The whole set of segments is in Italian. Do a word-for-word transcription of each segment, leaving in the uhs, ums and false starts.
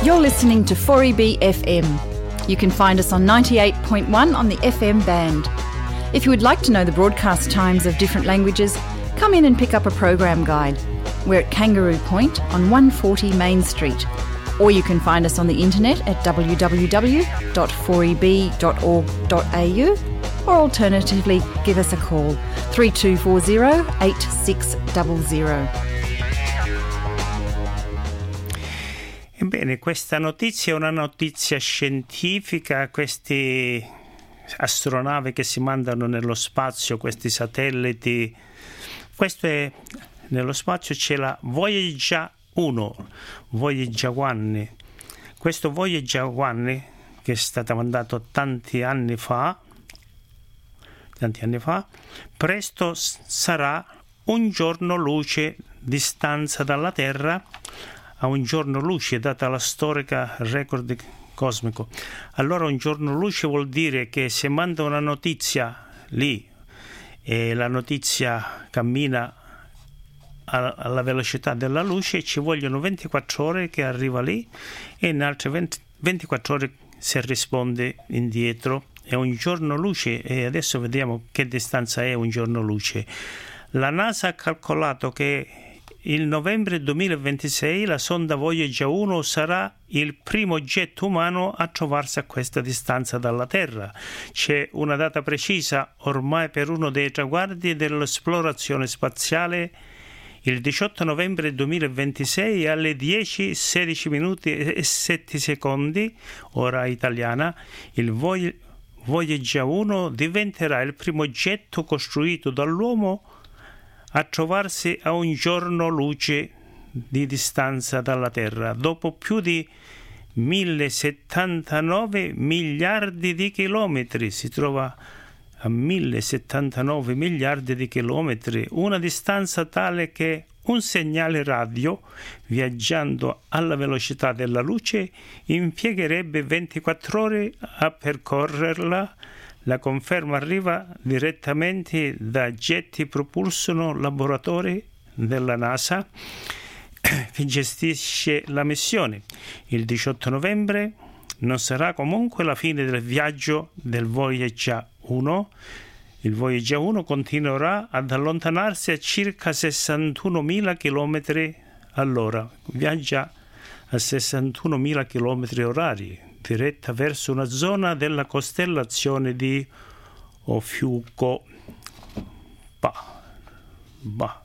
You're listening to four E B F M. You can find us on ninety-eight point one on the F M band. If you would like to know the broadcast times of different languages, come in and pick up a program guide. We're at Kangaroo Point on one forty Main Street. Or you can find us on the internet at w w w dot four e b dot org dot a u, or alternatively give us a call three two four zero eight six zero zero. Ebbene, questa notizia è una notizia scientifica. Questi astronavi che si mandano nello spazio, questi satelliti, questo è, nello spazio c'è la Voyager uno, Voyager uno. Questo Voyager uno, che è stato mandato tanti anni fa, tanti anni fa, presto sarà un giorno luce distanza dalla Terra, a un giorno luce data la storica record cosmico. Allora un giorno luce vuol dire che se manda una notizia lì e la notizia cammina alla velocità della luce, ci vogliono ventiquattro ore che arriva lì e in altre venti, ventiquattro ore si risponde indietro. È un giorno luce e adesso vediamo che distanza è un giorno luce. La NASA ha calcolato che il novembre duemilaventisei la sonda Voyager uno sarà il primo oggetto umano a trovarsi a questa distanza dalla Terra. C'è una data precisa ormai per uno dei traguardi dell'esplorazione spaziale. Il diciotto novembre duemilaventisei alle dieci e sedici minuti e sette secondi, ora italiana, il Voyager uno diventerà il primo oggetto costruito dall'uomo a trovarsi a un giorno luce di distanza dalla Terra, dopo più di millesettantanove miliardi di chilometri. Si trova a millesettantanove miliardi di chilometri, una distanza tale che un segnale radio, viaggiando alla velocità della luce, impiegherebbe ventiquattro ore a percorrerla. La conferma arriva direttamente da Jet Propulsion Laboratory della NASA, che gestisce la missione. Il diciotto novembre non sarà comunque la fine del viaggio del Voyager uno. Il Voyager uno continuerà ad allontanarsi a circa sessantunomila chilometri all'ora. Viaggia a sessantunomila chilometri orari, diretta verso una zona della costellazione di Ofiuco. Bah, bah.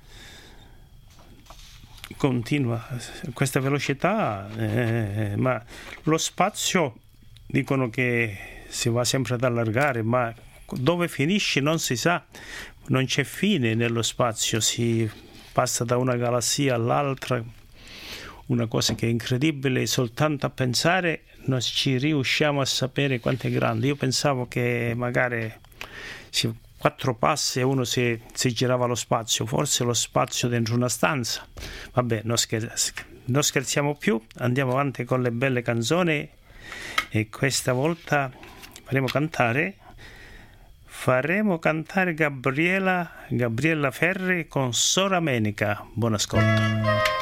Continua a questa velocità, eh, ma lo spazio dicono che si va sempre ad allargare, ma dove finisce non si sa, non c'è fine nello spazio, si passa da una galassia all'altra, una cosa che è incredibile, soltanto a pensare non ci riusciamo a sapere quanto è grande. Io pensavo che magari si, quattro passi e uno si, si girava lo spazio, forse lo spazio dentro una stanza. Vabbè, non, scher- non scherziamo più, andiamo avanti con le belle canzoni e questa volta faremo cantare faremo cantare Gabriela Gabriella Ferri con Sora Menica. Buon ascolto.